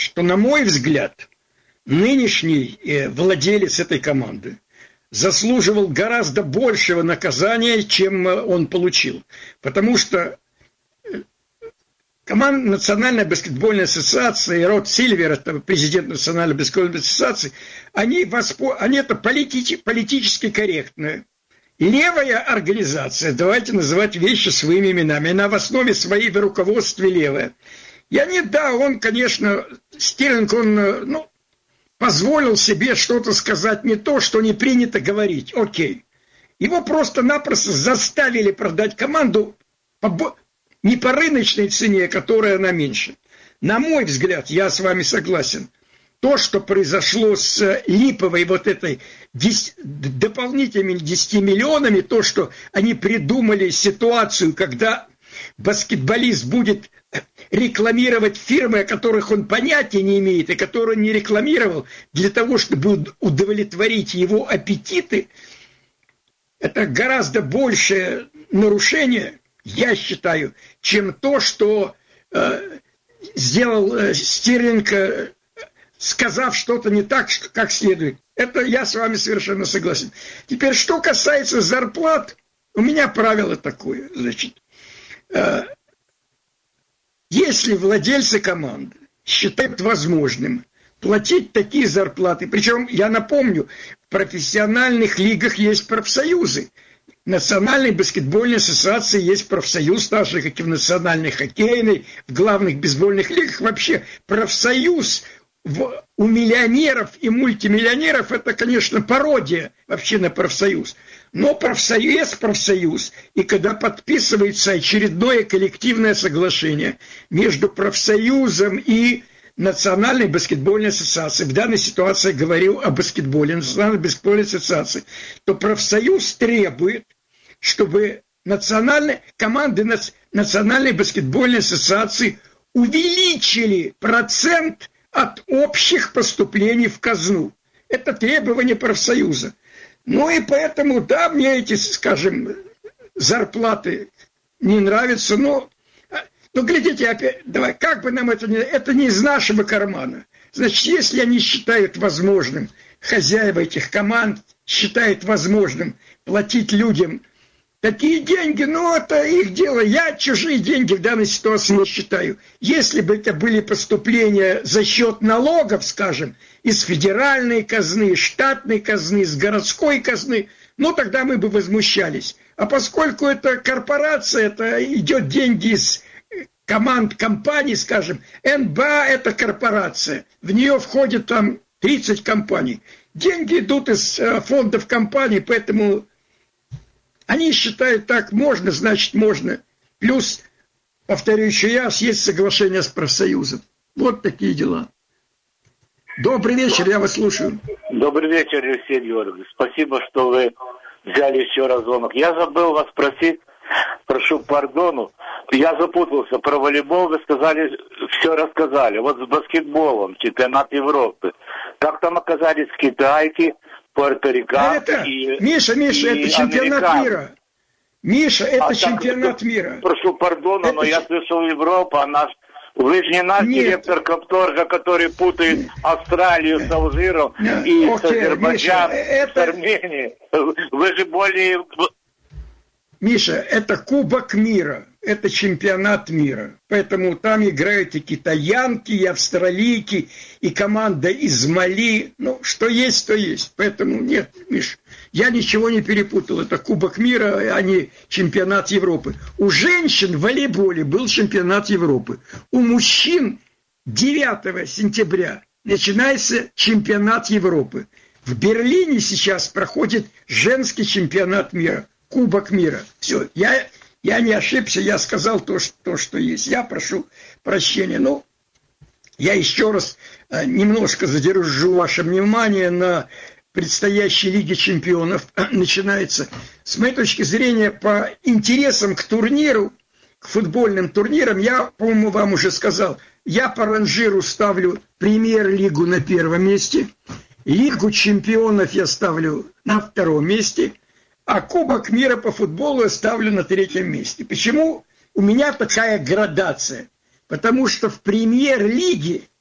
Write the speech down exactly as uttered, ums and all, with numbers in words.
что, на мой взгляд, нынешний владелец этой команды заслуживал гораздо большего наказания, чем он получил. Потому что команда Национальной баскетбольной ассоциации, Род Сильвер, это президент Национальной баскетбольной ассоциации, они, воспо... они это полити... политически корректно. Левая организация, давайте называть вещи своими именами, она в основе своей в руководстве левая. И они, да, он, конечно, Стирлинг, он, ну, позволил себе что-то сказать не то, что не принято говорить. Окей. Его просто-напросто заставили продать команду по... не по рыночной цене, которая она меньше. На мой взгляд, я с вами согласен, то, что произошло с липовой вот этой десять, дополнительными десятью миллионами, то, что они придумали ситуацию, когда баскетболист будет рекламировать фирмы, о которых он понятия не имеет, и которые он не рекламировал, для того, чтобы удовлетворить его аппетиты, это гораздо большее нарушение, я считаю, чем то, что э, сделал э, Стирлинг, э, сказав что-то не так, как следует. Это я с вами совершенно согласен. Теперь, что касается зарплат, у меня правило такое. Значит, э, если владельцы команды считают возможным платить такие зарплаты, причем, я напомню, в профессиональных лигах есть профсоюзы. В Национальной баскетбольной ассоциации есть профсоюз, так же, как и в Национальной хоккейной, в главных бейсбольных лигах. Вообще профсоюз в, у миллионеров и мультимиллионеров, это, конечно, пародия вообще на профсоюз. Но профсоюз есть профсоюз, и когда подписывается очередное коллективное соглашение между профсоюзом и Национальной баскетбольной ассоциацией, в данной ситуации я говорил о баскетболе, Национальной баскетбольной ассоциации, то профсоюз требует, чтобы национальные, команды Национальной баскетбольной ассоциации увеличили процент от общих поступлений в казну. Это требование профсоюза. Ну и поэтому, да, мне эти, скажем, зарплаты не нравятся, но, но глядите, опять, давай, как бы нам это не... Это не из нашего кармана. Значит, если они считают возможным, хозяева этих команд считают возможным платить людям такие деньги, ну, это их дело. Я чужие деньги в данной ситуации не считаю. Если бы это были поступления за счет налогов, скажем, из федеральной казны, из штатной казны, из городской казны, ну, тогда мы бы возмущались. А поскольку это корпорация, это идет деньги из команд компаний, скажем, эн бэ а это корпорация, в нее входит там тридцать компаний. Деньги идут из фондов компаний, поэтому... Они считают, так можно, значит можно. Плюс, повторю еще раз, есть соглашение с профсоюзом. Вот такие дела. Добрый вечер, я вас слушаю. Добрый вечер, Алексей Георгиевич. Спасибо, что вы взяли еще раз звонок. Я забыл вас спросить, прошу пардону, я запутался про волейбол, вы сказали, все рассказали. Вот с баскетболом, чемпионат Европы. Как там оказались китайки, Пуэрто-Рико это, и Миша, Миша, и это чемпионат американцы. мира. Миша, это а чемпионат так, мира. Прошу пардона, это но ч... я слышал Европа, а наш... Вы же не наш Нет. директор Капторга, который путает Нет. Австралию с Алжиром Нет. и Окей, с Азербайджаном, это... с Арменией. Вы же более... Миша, это Кубок мира, это чемпионат мира. Поэтому там играют и китаянки, и австралийки, и команда из Мали. Ну, что есть, то есть. Поэтому нет, Миша, я ничего не перепутал. Это Кубок мира, а не чемпионат Европы. У женщин в волейболе был чемпионат Европы. У мужчин девятого сентября начинается чемпионат Европы. В Берлине сейчас проходит женский чемпионат мира. Кубок мира. Все, я, я не ошибся, я сказал то что, то, что есть. Я прошу прощения. Ну, я еще раз э, немножко задержу ваше внимание на предстоящей Лиге чемпионов. Начинается, с моей точки зрения, по интересам к турниру, к футбольным турнирам, я, по-моему, вам уже сказал, я по ранжиру ставлю Премьер-лигу на первом месте, Лигу чемпионов я ставлю на втором месте, а Кубок мира по футболу я ставлю на третьем месте. Почему у меня такая градация? Потому что в Премьер-лиге